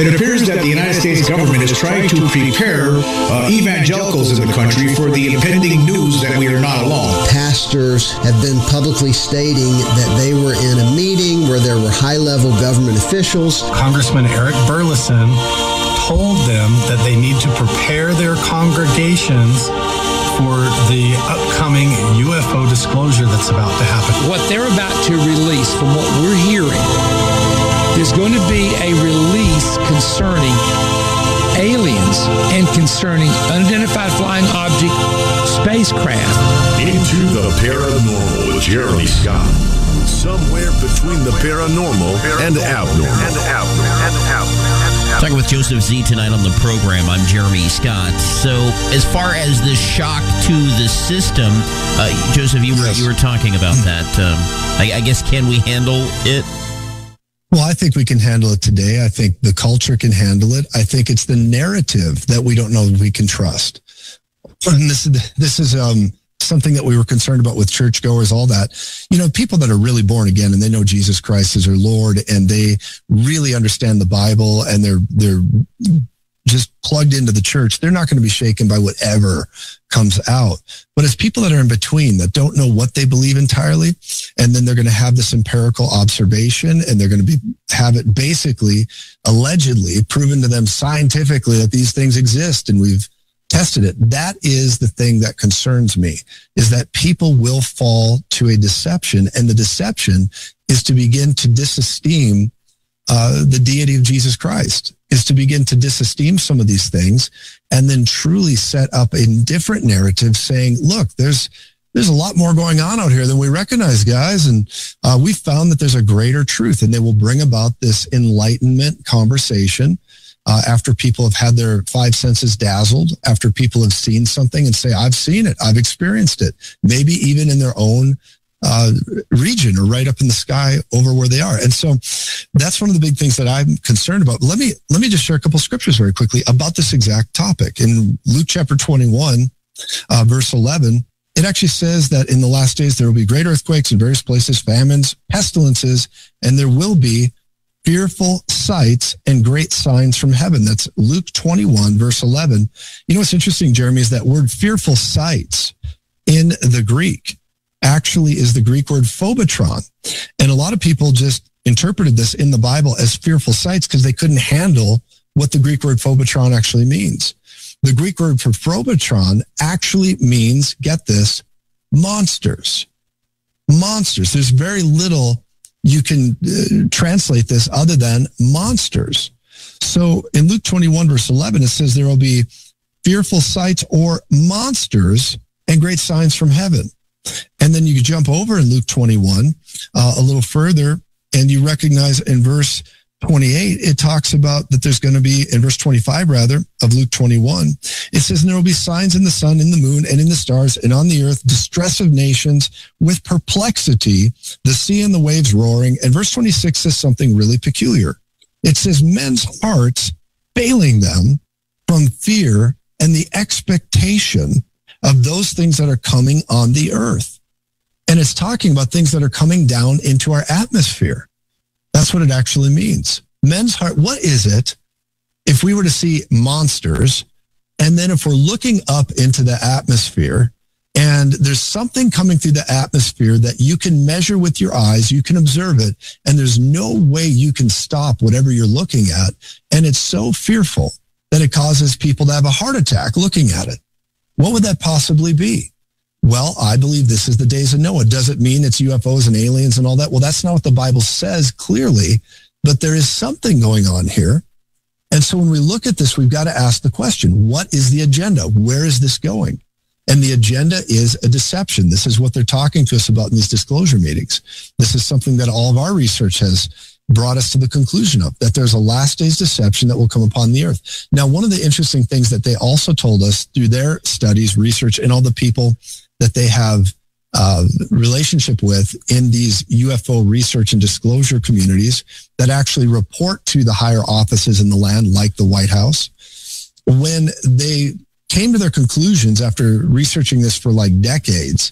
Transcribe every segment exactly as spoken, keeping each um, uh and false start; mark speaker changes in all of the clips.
Speaker 1: It appears that the United States government is trying to prepare uh, evangelicals in the country for the impending news that we are not alone.
Speaker 2: Pastors have been publicly stating that they were in a meeting where there were high-level government officials.
Speaker 3: Congressman Eric Burleson told them that they need to prepare their congregations for the upcoming U F O disclosure that's about to happen.
Speaker 4: What they're about to release, from what we're hearing, there's going to be a release concerning aliens and concerning unidentified flying object spacecraft.
Speaker 5: Into the Paranormal with Jeremy Scott. Somewhere between the paranormal and abnormal. And abnormal. And abnormal.
Speaker 6: Talking with Joseph Z tonight on the program. I'm Jeremy Scott. So, as far as the shock to the system, uh, Joseph, you were yes. you were talking about that. Um, I, I guess, can we handle it?
Speaker 7: Well, I think we can handle it today. I think the culture can handle it. I think it's the narrative that we don't know we can trust. And this is this is um, something that we were concerned about with churchgoers, all that. You know, people that are really born again and they know Jesus Christ as their Lord and they really understand the Bible and they're they're just plugged into the church, they're not going to be shaken by whatever comes out. But it's people that are in between that don't know what they believe entirely, and then they're going to have this empirical observation and they're going to be have it basically, allegedly proven to them scientifically that these things exist and we've tested it. That is the thing that concerns me, is that people will fall to a deception, and the deception is to begin to disesteem uh, the deity of Jesus Christ, is to begin to disesteem some of these things and then truly set up a different narrative saying, look, there's there's a lot more going on out here than we recognize, guys, and uh, we found that there's a greater truth, and they will bring about this enlightenment conversation Uh, after people have had their five senses dazzled, after people have seen something and say, I've seen it, I've experienced it, maybe even in their own uh, region or right up in the sky over where they are. And so that's one of the big things that I'm concerned about. Let me let me just share a couple scriptures very quickly about this exact topic. In Luke chapter twenty-one, uh, verse eleven, it actually says that in the last days there will be great earthquakes in various places, famines, pestilences, and there will be fearful sights and great signs from heaven. That's Luke twenty-one, verse eleven. You know what's interesting, Jeremy, is that word fearful sights in the Greek actually is the Greek word phobotron. And a lot of people just interpreted this in the Bible as fearful sights because they couldn't handle what the Greek word phobotron actually means. The Greek word for phobotron actually means, get this, monsters. Monsters. There's very little you can uh, translate this other than monsters. So in Luke twenty-one, verse eleven, it says there will be fearful sights or monsters and great signs from heaven. And then you jump over in Luke twenty-one uh, a little further, and you recognize in verse twenty-eight, it talks about that there's going to be, in verse twenty-five rather, of Luke twenty-one, it says, and there will be signs in the sun, in the moon, and in the stars, and on the earth, distress of nations with perplexity, the sea and the waves roaring. And verse twenty-six says something really peculiar. It says, men's hearts failing them from fear and the expectation of those things that are coming on the earth. And it's talking about things that are coming down into our atmosphere. That's what it actually means. Men's heart, what is it if we were to see monsters, and then if we're looking up into the atmosphere and there's something coming through the atmosphere that you can measure with your eyes, you can observe it, and there's no way you can stop whatever you're looking at, and it's so fearful that it causes people to have a heart attack looking at it. What would that possibly be? Well, I believe this is the days of Noah. Does it mean it's U F Os and aliens and all that? Well, that's not what the Bible says clearly, but there is something going on here. And so when we look at this, we've got to ask the question, what is the agenda? Where is this going? And the agenda is a deception. This is what they're talking to us about in these disclosure meetings. This is something that all of our research has brought us to the conclusion of, that there's a last days deception that will come upon the earth. Now, one of the interesting things that they also told us through their studies, research, and all the people that they have uh, relationship with in these U F O research and disclosure communities that actually report to the higher offices in the land, like the White House, when they came to their conclusions after researching this for like decades,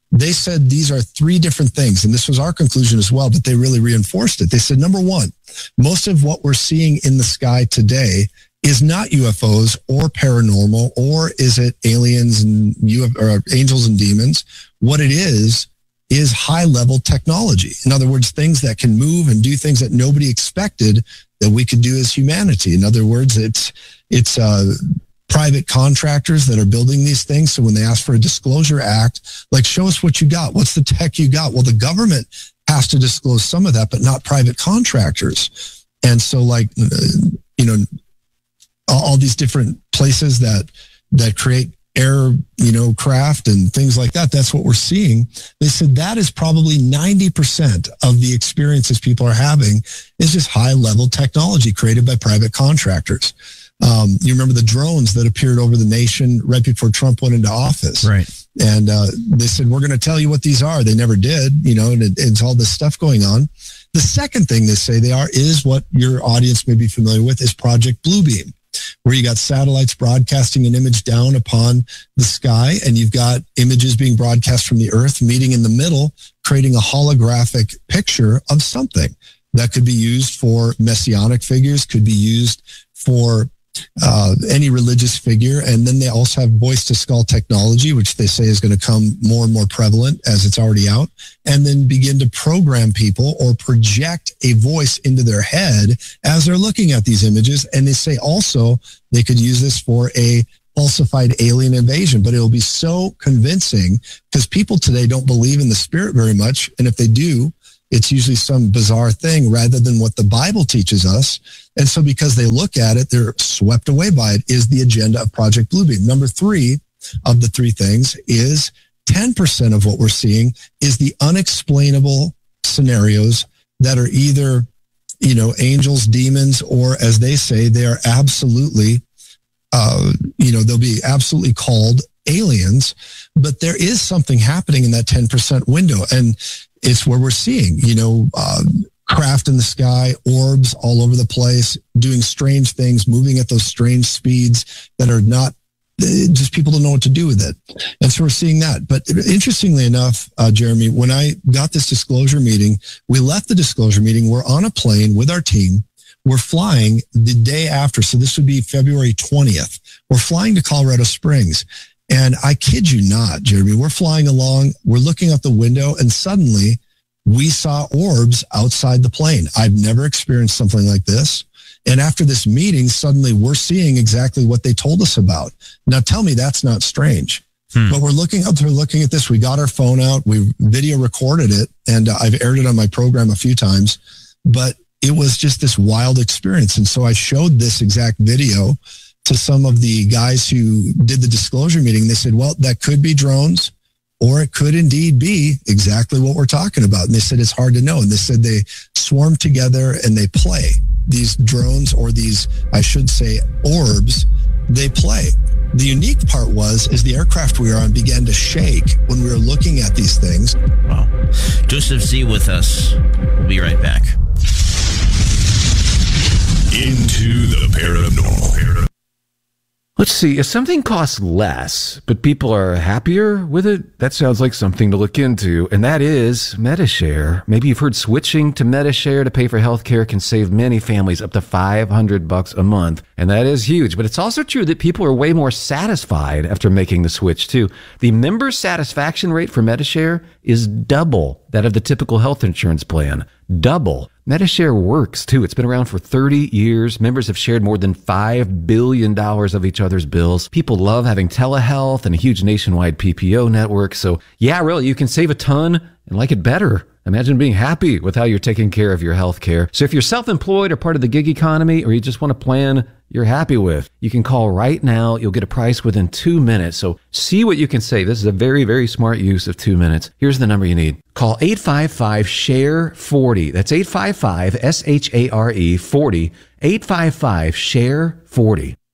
Speaker 7: they said these are three different things. And this was our conclusion as well, but they really reinforced it. They said, number one, most of what we're seeing in the sky today is not U F Os or paranormal, or is it aliens and U F, or angels and demons? What it is, is high-level technology. In other words, things that can move and do things that nobody expected that we could do as humanity. In other words, it's it's uh, private contractors that are building these things. So when they ask for a disclosure act, like, show us what you got. What's the tech you got? Well, the government has to disclose some of that, but not private contractors. And so, like, you know, all, all these different places that that create air, you know, craft and things like that. That's what we're seeing. They said that is probably ninety percent of the experiences people are having is just high level technology created by private contractors. Um, you remember the drones that appeared over the nation right before Trump went into office.
Speaker 6: Right.
Speaker 7: And uh, they said, we're going to tell you what these are. They never did, you know, and it, it's all this stuff going on. The second thing they say they are is what your audience may be familiar with is Project Bluebeam, where you got satellites broadcasting an image down upon the sky, and you've got images being broadcast from the Earth meeting in the middle, creating a holographic picture of something that could be used for messianic figures, could be used for uh, any religious figure. And then they also have voice-to-skull technology, which they say is going to come more and more prevalent as it's already out, and then begin to program people or project a voice into their head as they're looking at these images. And they say also they could use this for a falsified alien invasion, but it'll be so convincing because people today don't believe in the spirit very much. And if they do, it's usually some bizarre thing rather than what the Bible teaches us. And so because they look at it, they're swept away by it, is the agenda of Project Bluebeam. Number three of the three things is ten percent of what we're seeing is the unexplainable scenarios that are either, you know, angels, demons, or as they say, they are absolutely, uh, you know, they'll be absolutely called aliens. But there is something happening in that ten percent window. And it's where we're seeing, you know, um, craft in the sky, orbs all over the place, doing strange things, moving at those strange speeds that are not, just people don't know what to do with it. And so we're seeing that. But interestingly enough, uh, Jeremy, when I got this disclosure meeting, we left the disclosure meeting. We're on a plane with our team. We're flying the day after. So this would be February twentieth. We're flying to Colorado Springs. And I kid you not, Jeremy, we're flying along, we're looking out the window, and suddenly we saw orbs outside the plane. I've never experienced something like this. And after this meeting, suddenly we're seeing exactly what they told us about. Now tell me that's not strange. Hmm. But we're looking out there, looking at this. We got our phone out, we video recorded it, and uh, I've aired it on my program a few times. But it was just this wild experience. And so I showed this exact video to some of the guys who did the disclosure meeting. They said, well, that could be drones, or it could indeed be exactly what we're talking about. And they said, it's hard to know. And they said they swarm together and they play. These drones, or these, I should say, orbs, they play. The unique part was, is the aircraft we were on began to shake when we were looking at these things.
Speaker 6: Wow. Joseph Z with us. We'll be right back.
Speaker 5: Into the paranormal.
Speaker 8: Let's see, if something costs less, but people are happier with it, that sounds like something to look into, and that is Medi-Share. Maybe you've heard switching to Medi-Share to pay for healthcare can save many families up to five hundred bucks a month, and that is huge. But it's also true that people are way more satisfied after making the switch, too. The member satisfaction rate for Medi-Share is double that of the typical health insurance plan. Double. Medi-Share works, too. It's been around for thirty years. Members have shared more than five billion dollars of each other's bills. People love having telehealth and a huge nationwide P P O network. So, yeah, really, you can save a ton and like it better. Imagine being happy with how you're taking care of your health care. So if you're self-employed or part of the gig economy, or you just want a plan you're happy with, you can call right now. You'll get a price within two minutes. So see what you can save. This is a very, very smart use of two minutes. Here's the number you need. Call eight five five, S H A R E, forty. That's eight five five, S H A R E, forty. eight five five, S H A R E, forty.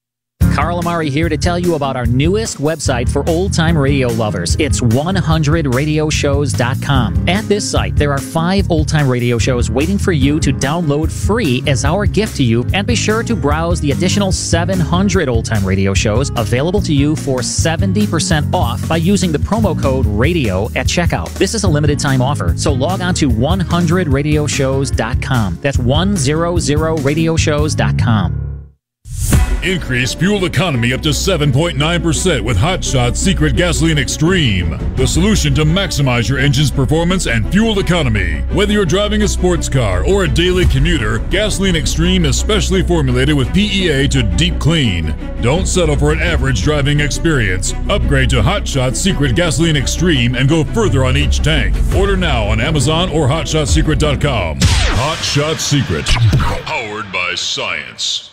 Speaker 9: Carl Amari here to tell you about our newest website for old-time radio lovers. It's one hundred radio shows dot com. At this site, there are five old-time radio shows waiting for you to download free as our gift to you, and be sure to browse the additional seven hundred old-time radio shows available to you for seventy percent off by using the promo code RADIO at checkout. This is a limited time offer, so log on to one hundred radio shows dot com. That's one hundred radio shows dot com.
Speaker 10: Increase fuel economy up to seven point nine percent with Hot Shot Secret Gasoline Extreme, the solution to maximize your engine's performance and fuel economy. Whether you're driving a sports car or a daily commuter, Gasoline Extreme is specially formulated with P E A to deep clean. Don't settle for an average driving experience. Upgrade to Hot Shot Secret Gasoline Extreme and go further on each tank. Order now on Amazon or hot shot secret dot com. Hot Shot Secret, powered by science.